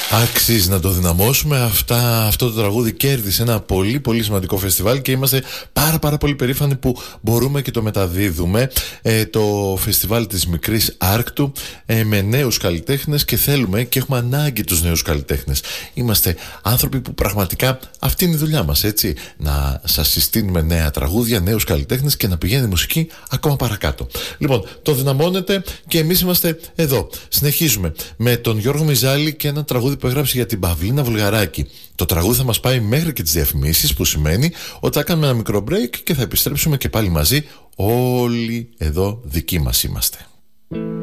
Αξίζει να το δυναμώσουμε. Αυτό το τραγούδι κέρδισε ένα πολύ πολύ σημαντικό φεστιβάλ και είμαστε πάρα πολύ περήφανοι που μπορούμε και το μεταδίδουμε, το φεστιβάλ της Μικρής Άρκτου, με νέους καλλιτέχνες, και θέλουμε και έχουμε ανάγκη τους νέους καλλιτέχνες. Είμαστε άνθρωποι που πραγματικά αυτή είναι η δουλειά μας, έτσι, να σας συστήνουμε νέα τραγούδια, νέους καλλιτέχνες και να πηγαίνει η μουσική ακόμα παρακάτω. Λοιπόν, το δυναμώνετε και εμείς είμαστε εδώ. Συνεχίζουμε με τον Γιώργο Μιζάλη και ένα τραγούδι που έγραψε για την Παυλίνα Βουλγαράκη. Το τραγούδι θα μας πάει μέχρι και τις διαφημίσεις, που σημαίνει ότι θα κάνουμε ένα μικρό break και θα επιστρέψουμε και πάλι μαζί. Όλοι εδώ δικοί μας είμαστε.